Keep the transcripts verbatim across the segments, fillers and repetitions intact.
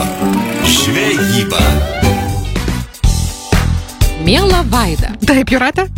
žvejyba. Miela Vaida. Taip, Jūrate?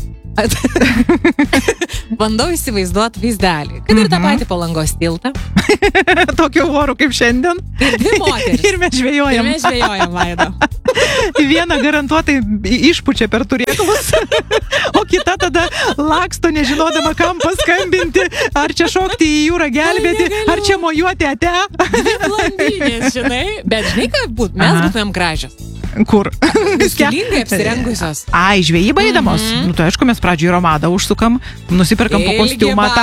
Bandau įsivaizduoti vaizdelį, kad ir tą patį Palangos tiltą. Tokiu oru kaip šiandien. Ir dvi moteris. Ir mes žvejojam. Ir mes žvejojam, Vaida. Viena garantuotai išpučia per turėklus, o kita tada laksto, nežinodama, kam paskambinti, ar čia šokti į jūrą gelbėti, ar čia mojuoti ate. Dvi blondinės, žinai. Bet žinai, kaip būt, mes Aha. būtumėm gražios. Kur? Stilingai apsirengusios. Ai, žvejyba eidamos? Mhm. Nu, tai aišku, mes pradžioje Romadą užsukam, nusiperkam po kostiumą tą.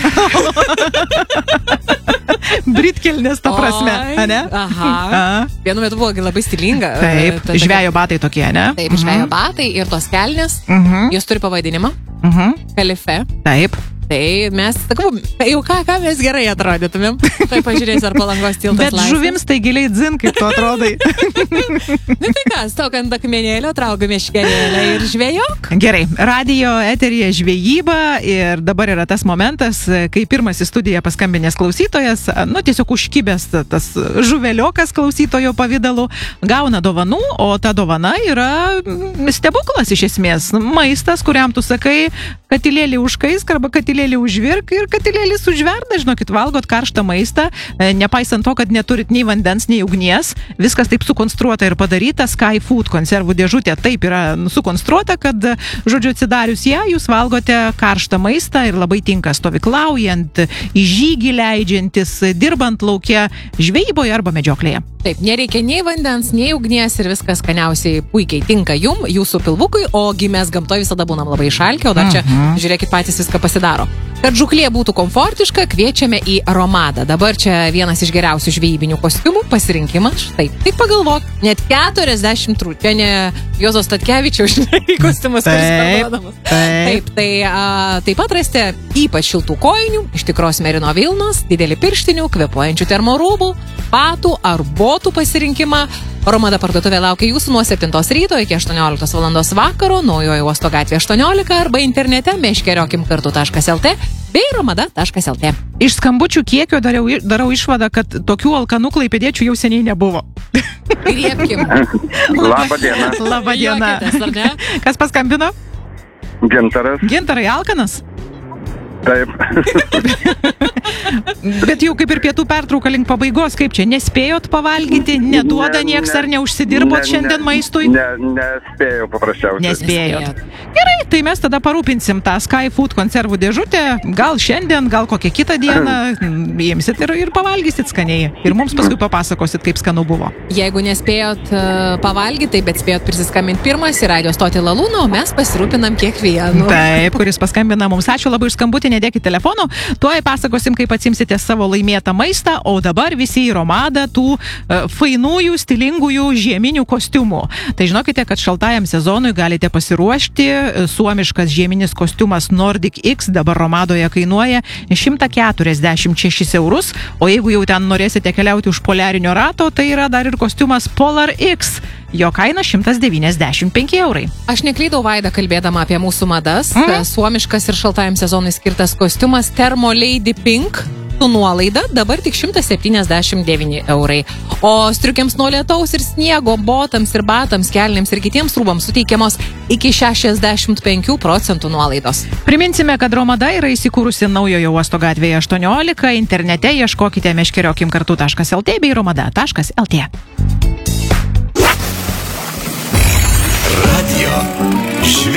Britkelnės, ta prasme, Oi, ane? Aha. A. Vienu metu buvo labai stilinga. Taip, Ta- ta- žvejo batai tokie, ne? Taip, žvejo batai ir tos kelnės. Mhm. Jos turi pavadinimą. Mhm. Kalife. Taip. Tai mes, sakau, jau ką, ką mes gerai atrodytumėm. Tai pažiūrėsiu, ar Palangos tiltas Bet laisvas. žuvims tai giliai dzin, kaip tu atrodai. Nu tai kas, stok ant akmenėlio, trauk meškerėlę ir žvejok. Gerai, radijo eteryje žvejyba ir dabar yra tas momentas, kai pirmas į studiją paskambinės klausytojas, nu tiesiog užkibęs tas žuveliokas klausytojo pavidalu, gauna dovanų, o ta dovana yra stebuklas iš esmės. Maistas, kuriam tu sakai, katilėlį užkaisk arba katilėlį užvirk ir katilėlis užverda, žinokit, valgot karštą maistą, nepaisant to, kad neturit nei vandens, nei ugnies, viskas taip sukonstruota ir padaryta. Sky Food konservų dėžutė taip yra sukonstruota, kad, žodžiu, atsidarius ją, jūs valgote karštą maistą ir labai tinka stovyklaujant, į žygį leidžiantis, dirbant lauke, žvejyboje arba medžioklėje. Taip, nereikia nei vandens, nei ugnies ir viskas skaniausiai puikiai tinka jum, jūsų pilvukui, o mes gamtoje visada būnam labai išalkę, o dar čia, žiūrėkit, patys viską pasidaro. Kad žuklė būtų komfortiška, kviečiame į Romadą. Dabar čia vienas iš geriausių žvejybinių kostiumų pasirinkimas. Štai, tik pagalvok, net keturiasdešimt rū. Čia ne Juozo Statkevičiaus, žinai, kostiumas, kuris parduodamas. Taip, tai a, taip pat rasite ypač šiltų kojinių, iš tikros merino vilnos, didelį pirštinių, kvepuojančių termorūbų, batų ar botų pasirinkimą. Romada parduotuvė laukia jūsų nuo septintos ryto iki aštuonioliktos valandos vakaro, Naujojo Uosto gatvė aštuoniolika arba internete meškeriokim kartu taškas lt bei romada taškas lt. Iš skambučių kiekio darau, darau išvadą, kad tokių alkanų klaipėdiečių jau seniai nebuvo. Griebkim. Labą dieną. Labą dieną. Juokitės, ar ne? Kas paskambino? Gintaras. Gintarai, alkanas? Taip. Bet jau kaip ir pietų pertrauka link pabaigos, kaip čia, nespėjot pavalgyti, neduoda Ne, nieks ne, ar neužsidirbot ne, šiandien ne, maistui? Ne, nespėjau paprasčiausiai. Nespėjot. Gerai, tai mes tada parūpinsim tą Sky Food konservų dėžutę, gal šiandien, gal kokią kitą dieną, imsit ir, ir pavalgysit skaniai. Ir mums paskui papasakosit, kaip skanu buvo. Jeigu nespėjot uh, pavalgyti, tai bet spėjot prisiskambinti pirmas į radio stotį Lalūną, o mes pasirūpinam kiekvienu. Taip, kuris paskambina mums. Ačiū labai už skambutį, nedėkit telefono. Tuoj pasakosim, kaip atsimsite savo laimėtą maistą, o dabar visi į Romadą tų uh, fainųjų, stilingųjų žieminių kostiumų. Tai žinokite, kad šaltajam sezonui galite pasiruošti. Suomiškas žieminis kostiumas Nordic X dabar Romadoje kainuoja šimtą keturiasdešimt šešis eurus, o jeigu jau ten norėsite keliauti už poliarinio rato, tai yra dar ir kostiumas Polar X. Jo kaina šimtas devyniasdešimt penki eurai. Aš neklydau, Vaida, kalbėdama apie mūsų madas. Mhm. Suomiškas ir šaltajam sezonui skirtas kostiumas Thermo Lady Pink su nuolaida dabar tik šimtas septyniasdešimt devyni eurai. O striukiams nuo lietaus ir sniego, botams ir batams, kelnėms ir kitiems rūbams suteikiamos iki šešiasdešimt penkių procentų nuolaidos. Priminsime, kad Romada yra įsikūrusi Naujojo Uosto gatvėje aštuoniolika, internete ieškokite meškeriokim kartu taškas lt bei romada taškas lt. Radio žvejyba.